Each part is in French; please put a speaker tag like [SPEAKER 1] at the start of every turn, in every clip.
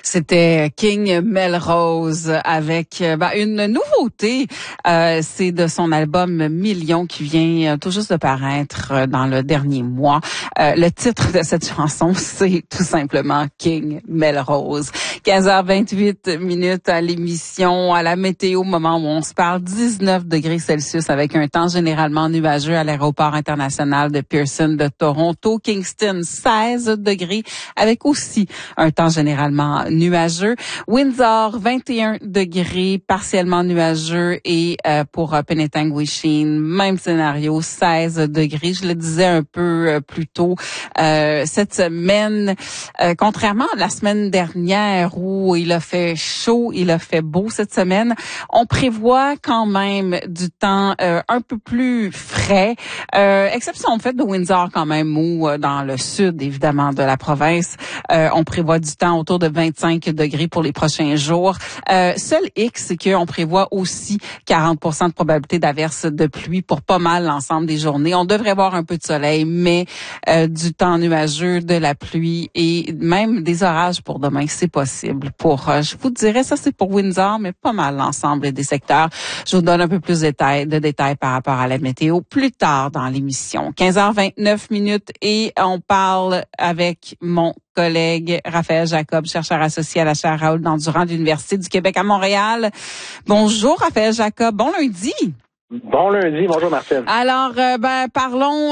[SPEAKER 1] C'était King Melrose avec une nouveauté. C'est de son album Millions qui vient tout juste de paraître dans le dernier mois. Le titre de cette chanson, c'est tout simplement King Melrose. 15h28 à l'émission, à la météo, moment où on se parle, 19 degrés Celsius avec un temps généralement nuageux à l'aéroport international de Pearson de Toronto. Kingston, 16 degrés avec aussi un temps généralement nuageux. Windsor, 21 degrés, partiellement nuageux. Et pour Penetanguishene, même scénario, 16 degrés. Je le disais un peu plus tôt, cette semaine, contrairement à la semaine dernière où il a fait chaud, il a fait beau cette semaine, on prévoit quand même du temps un peu plus frais, exception faite de Windsor quand même, où dans le sud, évidemment, de la province, on prévoit du temps autour de 25 degrés pour les prochains jours. Seul X, c'est qu'on prévoit aussi 40% de probabilité d'averse de pluie pour pas mal l'ensemble des journées. On devrait voir un peu de soleil, mais du temps nuageux, de la pluie et même des orages pour demain, c'est possible. Je vous dirais, ça c'est pour Windsor, mais pas mal l'ensemble des secteurs. Je vous donne un peu plus de détails par rapport à la météo plus tard dans l'émission. 15h29 et on parle avec mon collègue Raphaël Jacob, chercheur associé à la chaire Raoul Dandurand de l'Université du Québec à Montréal. Bonjour Raphaël Jacob, bon lundi.
[SPEAKER 2] Bon lundi, bonjour Martine.
[SPEAKER 1] Alors, parlons,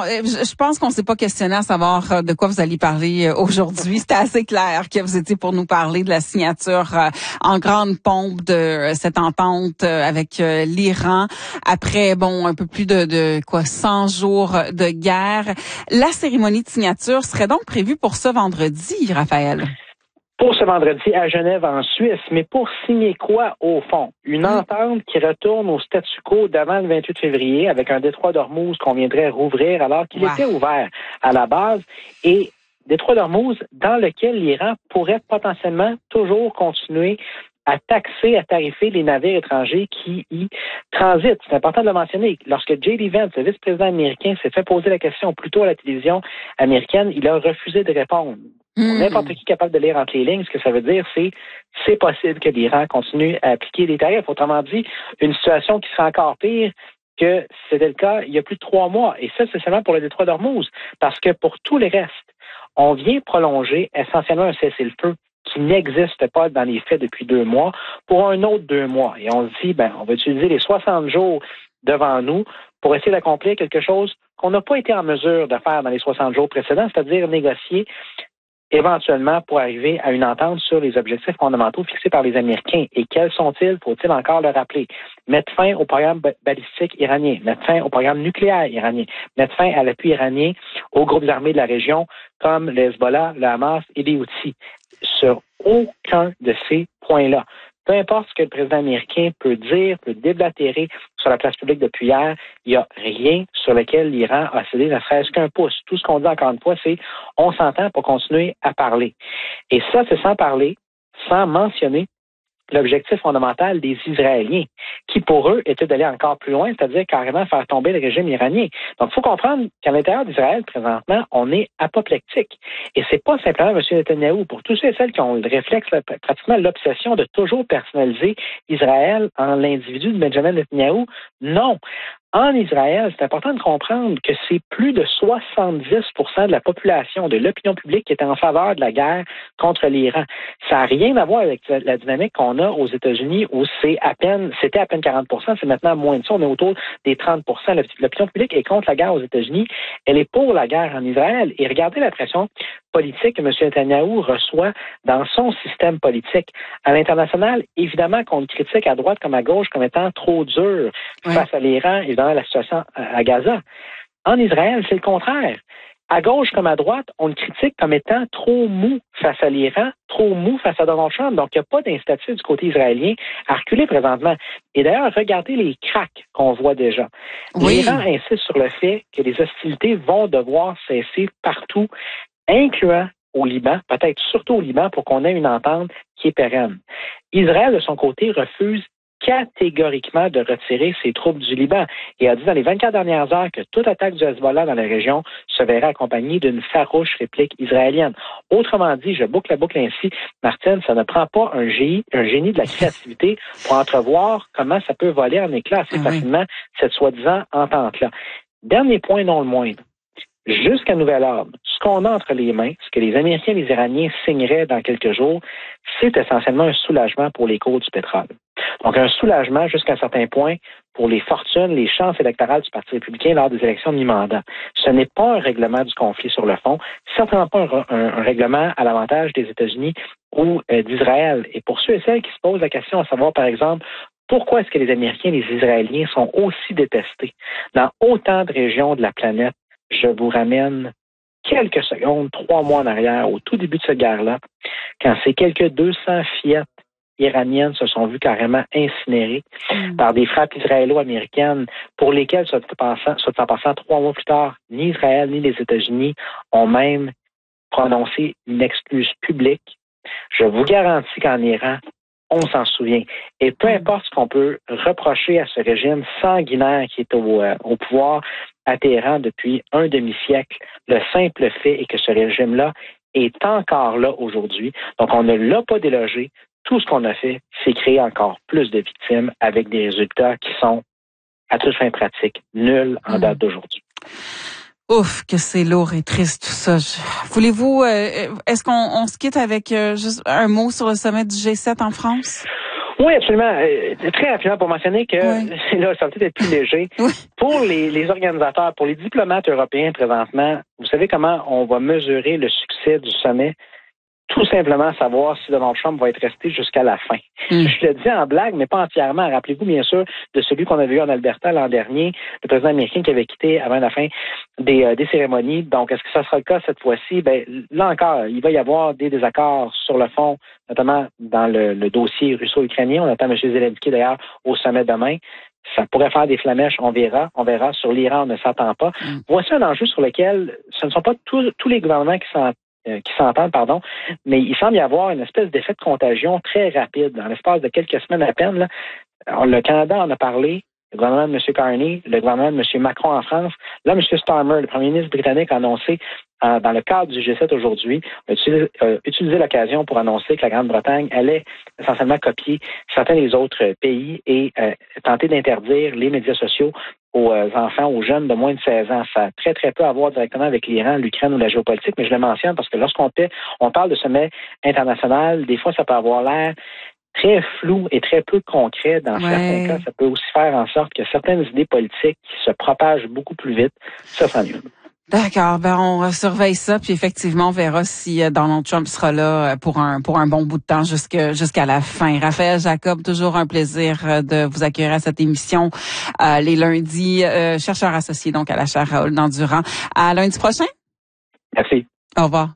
[SPEAKER 1] je pense qu'on ne s'est pas questionné à savoir de quoi vous alliez parler aujourd'hui. C'était assez clair que vous étiez pour nous parler de la signature en grande pompe de cette entente avec l'Iran après, un peu plus de 100 jours de guerre. La cérémonie de signature serait donc prévue pour ce vendredi, Raphaël?
[SPEAKER 2] Pour ce vendredi à Genève, en Suisse, mais pour signer quoi, au fond? Une entente qui retourne au statu quo d'avant le 28 février avec un détroit d'Ormuz qu'on viendrait rouvrir alors qu'il était ouvert à la base et détroit d'Ormuz dans lequel l'Iran pourrait potentiellement toujours continuer à taxer, à tarifer les navires étrangers qui y transitent. C'est important de le mentionner. Lorsque J.D. Vance, le vice-président américain, s'est fait poser la question plus tôt à la télévision américaine, il a refusé de répondre. N'importe qui est capable de lire entre les lignes, ce que ça veut dire, c'est possible que l'Iran continue à appliquer des tarifs. Autrement dit, une situation qui sera encore pire que c'était le cas il y a plus de 3 mois. Et ça, c'est seulement pour le détroit d'Ormuz. Parce que pour tous les restes, on vient prolonger essentiellement un cessez-le-feu qui n'existe pas dans les faits depuis 2 mois pour un autre 2 mois. Et on se dit, on va utiliser les 60 jours devant nous pour essayer d'accomplir quelque chose qu'on n'a pas été en mesure de faire dans les 60 jours précédents, c'est-à-dire négocier éventuellement pour arriver à une entente sur les objectifs fondamentaux fixés par les Américains. Et quels sont-ils? Faut-il encore le rappeler? Mettre fin au programme balistique iranien, mettre fin au programme nucléaire iranien, mettre fin à l'appui iranien aux groupes armés de la région comme le Hezbollah, le Hamas et les Houthis. Sur aucun de ces points-là. Peu importe ce que le président américain peut dire, peut déblatérer sur la place publique depuis hier, il n'y a rien sur lequel l'Iran a cédé ne serait-ce qu'un pouce. Tout ce qu'on dit encore une fois, c'est on s'entend pour continuer à parler. Et ça, c'est sans parler, sans mentionner l'objectif fondamental des Israéliens, qui pour eux était d'aller encore plus loin, c'est-à-dire carrément faire tomber le régime iranien. Donc, il faut comprendre qu'à l'intérieur d'Israël, présentement, on est apoplectique. Et c'est pas simplement M. Netanyahou. Pour tous ceux et celles qui ont le réflexe, pratiquement l'obsession de toujours personnaliser Israël en l'individu de Benjamin Netanyahou, non. En Israël, c'est important de comprendre que c'est plus de 70% de la population, de l'opinion publique qui est en faveur de la guerre contre l'Iran. Ça n'a rien à voir avec la dynamique qu'on a aux États-Unis où c'était à peine 40%, c'est maintenant moins de ça, on est autour des 30%. L'opinion publique est contre la guerre aux États-Unis, elle est pour la guerre en Israël. Et regardez la pression politique que M. Netanyahou reçoit dans son système politique. À l'international, évidemment qu'on le critique à droite comme à gauche comme étant trop dur face à l'Iran et dans la situation à Gaza. En Israël, c'est le contraire. À gauche comme à droite, on le critique comme étant trop mou face à l'Iran, trop mou face à Donald Trump. Donc, il n'y a pas d'initiative du côté israélien à reculer présentement. Et d'ailleurs, regardez les cracks qu'on voit déjà.
[SPEAKER 1] Oui.
[SPEAKER 2] L'Iran insiste sur le fait que les hostilités vont devoir cesser partout, incluant au Liban, peut-être surtout au Liban, pour qu'on ait une entente qui est pérenne. Israël, de son côté, refuse catégoriquement de retirer ses troupes du Liban et a dit dans les 24 dernières heures que toute attaque du Hezbollah dans la région se verrait accompagnée d'une farouche réplique israélienne. Autrement dit, je boucle la boucle ainsi, Martine, ça ne prend pas un génie de la créativité pour entrevoir comment ça peut voler en éclats assez facilement cette soi-disant entente-là. Dernier point, non le moindre. Jusqu'à nouvel ordre, ce qu'on a entre les mains, ce que les Américains et les Iraniens signeraient dans quelques jours, c'est essentiellement un soulagement pour les cours du pétrole. Donc, un soulagement jusqu'à un certain point pour les fortunes, les chances électorales du Parti républicain lors des élections de mi-mandat. Ce n'est pas un règlement du conflit sur le fond, certainement pas un règlement à l'avantage des États-Unis ou d'Israël. Et pour ceux et celles qui se posent la question à savoir, par exemple, pourquoi est-ce que les Américains et les Israéliens sont aussi détestés dans autant de régions de la planète? Je vous ramène quelques secondes, 3 mois en arrière, au tout début de cette guerre-là, quand ces quelques 200 fillettes iraniennes se sont vues carrément incinérées par des frappes israélo-américaines pour lesquelles, soit en passant 3 mois plus tard, ni Israël ni les États-Unis ont même prononcé une excuse publique. Je vous garantis qu'en Iran, on s'en souvient. Et peu importe ce qu'on peut reprocher à ce régime sanguinaire qui est au pouvoir à Téhéran depuis un demi-siècle, le simple fait est que ce régime-là est encore là aujourd'hui. Donc, on ne l'a pas délogé. Tout ce qu'on a fait, c'est créer encore plus de victimes avec des résultats qui sont, à toute fin pratique, nuls en date d'aujourd'hui.
[SPEAKER 1] Ouf, que c'est lourd et triste tout ça. Voulez-vous, est-ce qu'on se quitte avec juste un mot sur le sommet du G7 en France?
[SPEAKER 2] Oui, absolument. Très rapidement pour mentionner que là, ça va peut-être être plus léger. Oui. Pour les organisateurs, pour les diplomates européens présentement, vous savez comment on va mesurer le succès du sommet? Tout simplement savoir si Donald Trump va être resté jusqu'à la fin. Je le dis en blague, mais pas entièrement. Rappelez-vous, bien sûr, de celui qu'on avait eu en Alberta l'an dernier, le président américain qui avait quitté avant la fin des cérémonies. Donc, est-ce que ça sera le cas cette fois-ci? Ben, là encore, il va y avoir des désaccords sur le fond, notamment dans le dossier russo-ukrainien. On attend M. Zelensky, d'ailleurs, au sommet demain. Ça pourrait faire des flamèches, on verra. On verra. Sur l'Iran, on ne s'attend pas. Voici un enjeu sur lequel ce ne sont pas tous les gouvernements qui s'entendent, mais il semble y avoir une espèce d'effet de contagion très rapide. Dans l'espace de quelques semaines à peine, là, le Canada en a parlé, le gouvernement de M. Carney, le gouvernement de M. Macron en France. Là, M. Starmer, le premier ministre britannique, a annoncé, dans le cadre du G7 aujourd'hui, a utilisé l'occasion pour annoncer que la Grande-Bretagne allait essentiellement copier certains des autres pays et tenter d'interdire les médias sociaux aux enfants, aux jeunes de moins de 16 ans. Ça a très, très peu à voir directement avec l'Iran, l'Ukraine ou la géopolitique, mais je le mentionne parce que lorsqu'on parle de sommet international, des fois, ça peut avoir l'air très flou et très peu concret. Dans certains cas, ça peut aussi faire en sorte que certaines idées politiques qui se propagent beaucoup plus vite, ça s'annule.
[SPEAKER 1] D'accord, ben on surveille ça, puis effectivement on verra si Donald Trump sera là pour un bon bout de temps jusqu'à la fin. Raphaël Jacob, toujours un plaisir de vous accueillir à cette émission les lundis, chercheur associé donc à la chaire Raoul Dandurand. À lundi prochain.
[SPEAKER 2] Merci.
[SPEAKER 1] Au revoir.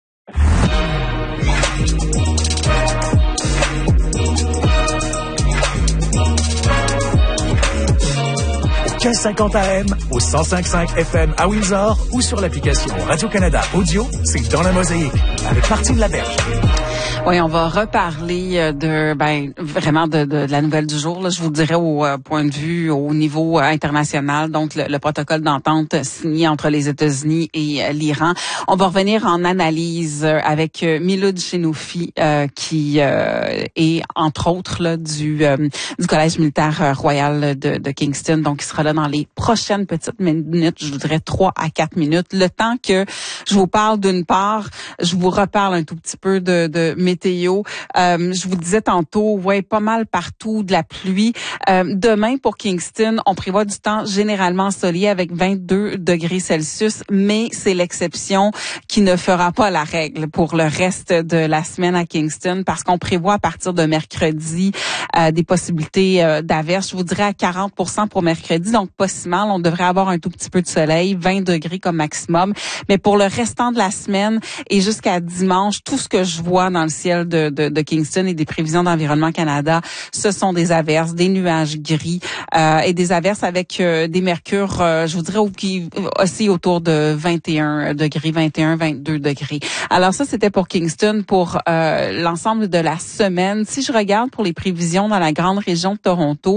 [SPEAKER 3] 1550 AM, au 105.5 FM à Windsor ou sur l'application Radio-Canada Audio, c'est Dans la Mosaïque, avec Martine Laberge.
[SPEAKER 1] Oui, on va reparler vraiment de la nouvelle du jour. Là, je vous dirais au point de vue au niveau international, donc le protocole d'entente signé entre les États-Unis et l'Iran. On va revenir en analyse avec Miloud Chenoufi qui est entre autres là, du Collège militaire royal de Kingston. Donc, il sera là dans les prochaines petites minutes, je vous dirais 3 à 4 minutes. Le temps que je vous parle d'une part, je vous reparle un tout petit peu de météo. Je vous disais tantôt, pas mal partout de la pluie. Demain, pour Kingston, on prévoit du temps généralement ensoleillé avec 22 degrés Celsius, mais c'est l'exception qui ne fera pas la règle pour le reste de la semaine à Kingston parce qu'on prévoit à partir de mercredi des possibilités d'averses. Je vous dirais à 40% pour mercredi, donc pas si mal. On devrait avoir un tout petit peu de soleil, 20 degrés comme maximum. Mais pour le restant de la semaine et jusqu'à dimanche, tout ce que je vois dans dans le ciel de Kingston et des prévisions d'Environnement Canada, ce sont des averses, des nuages gris et des averses avec des mercures, je vous dirais, qui oscillent autour de 21 degrés, 21, 22 degrés. Alors ça, c'était pour Kingston pour l'ensemble de la semaine. Si je regarde pour les prévisions dans la grande région de Toronto,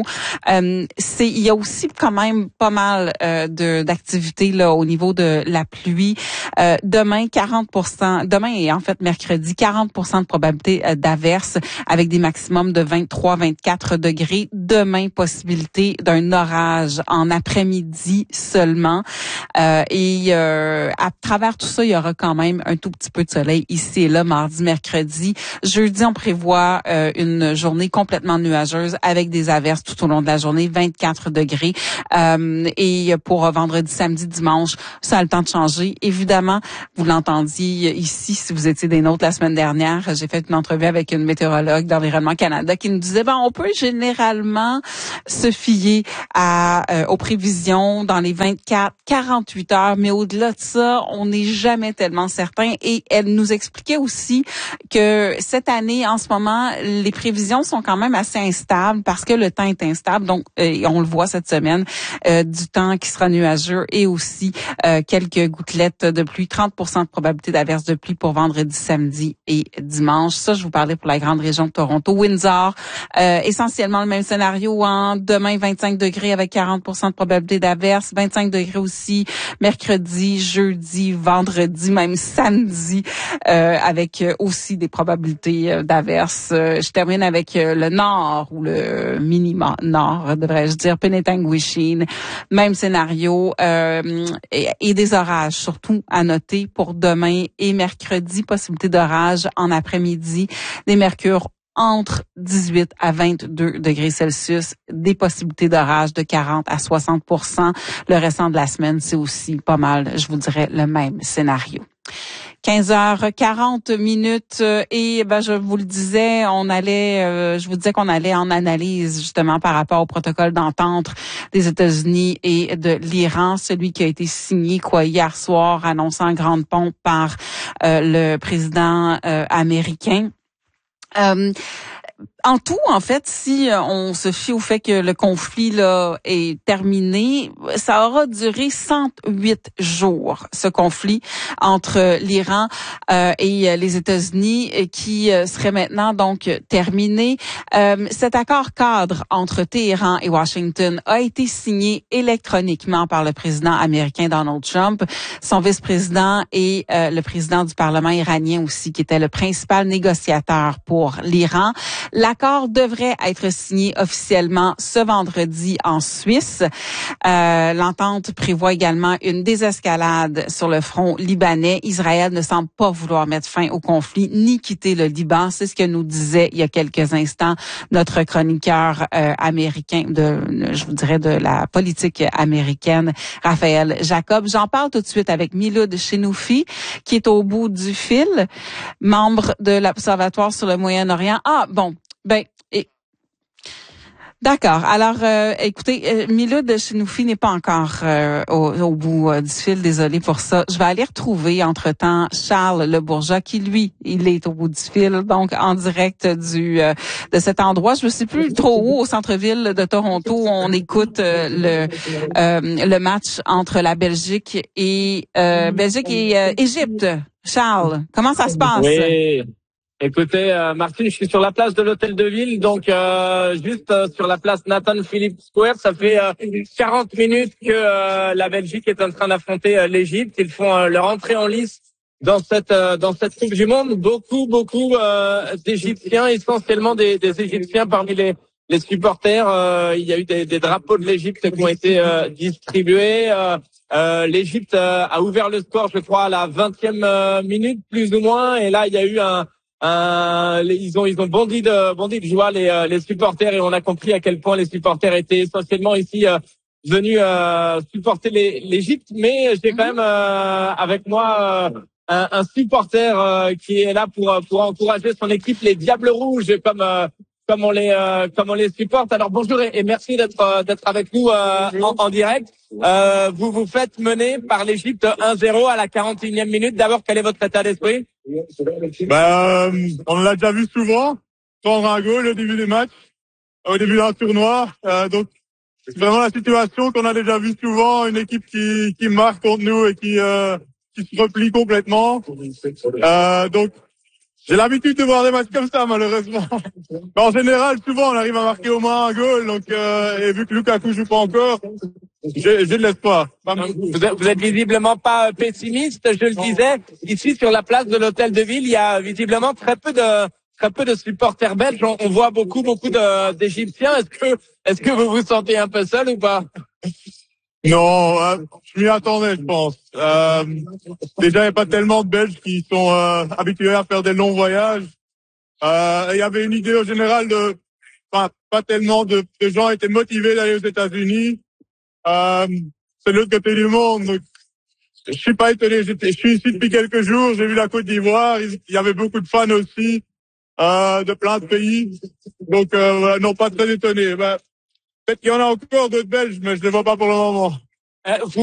[SPEAKER 1] il y a aussi quand même pas mal d'activités là au niveau de la pluie. Demain, 40%. Demain et en fait mercredi, 40% de probabilité d'averse avec des maximums de 23-24 degrés. Demain, possibilité d'un orage en après-midi seulement. Et à travers tout ça, il y aura quand même un tout petit peu de soleil ici et là, mardi, mercredi. Jeudi, on prévoit une journée complètement nuageuse avec des averses tout au long de la journée, 24 degrés. Et pour vendredi, samedi, dimanche, ça a le temps de changer. Évidemment, vous l'entendiez ici, si vous étiez des nôtres la semaine dernière, j'ai fait une entrevue avec une météorologue d'Environnement Canada qui nous disait, on peut généralement se fier aux prévisions dans les 24-48 heures, mais au-delà de ça, on n'est jamais tellement certain. Et elle nous expliquait aussi que cette année, en ce moment, les prévisions sont quand même assez instables parce que le temps est instable. Donc, on le voit cette semaine, du temps qui sera nuageux et aussi quelques gouttelettes de pluie, 30% de probabilité d'averse de pluie pour vendredi, samedi et dimanche. Ça, je vous parlais pour la grande région de Toronto. Windsor, essentiellement le même scénario. Demain, 25 degrés avec 40% de probabilité d'averse, 25 degrés aussi mercredi, jeudi, vendredi, même samedi, avec aussi des probabilités d'averse. Je termine avec le nord ou le mini-nord, devrais-je dire, Penetanguishene. Même scénario et des orages, surtout à noter pour demain et mercredi. Possibilité d'orage en après-midi, des mercures entre 18 à 22 degrés Celsius, des possibilités d'orage de 40 à 60%. Le restant de la semaine, c'est aussi pas mal, je vous dirais, le même scénario. 15h40 et je vous le disais, je vous disais qu'on allait en analyse justement par rapport au protocole d'entente des États-Unis et de l'Iran, celui qui a été signé hier soir, annoncé en grande pompe par le président américain. En tout, en fait, si on se fie au fait que le conflit là est terminé, ça aura duré 108 jours, ce conflit entre l'Iran et les États-Unis, qui serait maintenant donc terminé. Cet accord cadre entre Téhéran et Washington a été signé électroniquement par le président américain Donald Trump, son vice-président et le président du Parlement iranien aussi, qui était le principal négociateur pour l'Iran. L'accord devrait être signé officiellement ce vendredi en Suisse. L'entente prévoit également une désescalade sur le front libanais. Israël ne semble pas vouloir mettre fin au conflit ni quitter le Liban. C'est ce que nous disait il y a quelques instants notre chroniqueur américain je vous dirais, de la politique américaine, Raphaël Jacob. J'en parle tout de suite avec Miloud Chenoufi, qui est au bout du fil, membre de l'Observatoire sur le Moyen-Orient. D'accord. Alors, écoutez, Miloud Chenoufi n'est pas encore au bout du fil. Désolé pour ça. Je vais aller retrouver entre-temps Charles Le Bourgeat, qui lui, il est au bout du fil, donc en direct de cet endroit. Je ne sais plus trop où, au centre-ville de Toronto, où on écoute le match entre la Belgique et Égypte. Charles, comment ça se passe?
[SPEAKER 4] Oui. Écoutez, Martine, je suis sur la place de l'Hôtel de Ville, donc juste sur la place Nathan Phillips Square. Ça fait 40 minutes que la Belgique est en train d'affronter l'Égypte. Ils font leur entrée en lice dans cette Coupe du Monde. Beaucoup d'Égyptiens, essentiellement des Égyptiens parmi les supporters. Il y a eu des drapeaux de l'Égypte qui ont été distribués. L'Égypte a ouvert le score, je crois, à la 20e minute, plus ou moins. Et là, il y a eu ils ont bondi de joie, les supporters, et on a compris à quel point les supporters étaient essentiellement ici venus supporter l'Égypte. Mais j'ai quand même avec moi un supporter qui est là pour encourager son équipe, les Diables Rouges, comme on les supporte. Alors bonjour et merci d'être avec nous en direct. Vous vous faites mener par l'Égypte 1-0 à la 41e minute. D'abord, quel est votre état d'esprit?
[SPEAKER 5] On l'a déjà vu souvent, prendre un goal au début des matchs, au début d'un tournoi. Donc c'est vraiment la situation qu'on a déjà vu souvent, une équipe qui marque contre nous et qui se replie complètement. Donc j'ai l'habitude de voir des matchs comme ça, malheureusement. Mais en général, souvent, on arrive à marquer au moins un goal. Donc, et vu que Lukaku joue pas encore, j'ai de l'espoir.
[SPEAKER 4] Vous êtes visiblement pas pessimiste, je le disais. Ici, sur la place de l'Hôtel de Ville, il y a visiblement très peu de supporters belges. On voit beaucoup d'Égyptiens. Est-ce que vous vous sentez un peu seul ou pas?
[SPEAKER 5] Non, je m'y attendais, je pense. Déjà, il n'y a pas tellement de Belges qui sont habitués à faire des longs voyages. Il y avait une idée au général pas tellement de gens étaient motivés d'aller aux États-Unis. C'est l'autre côté du monde. Donc, je suis pas étonné. Je suis ici depuis quelques jours. J'ai vu la Côte d'Ivoire. Il y avait beaucoup de fans aussi de plein de pays. Donc, non, pas très étonné. Peut-être qu'il y en a encore d'autres Belges, mais je ne les vois pas pour le moment.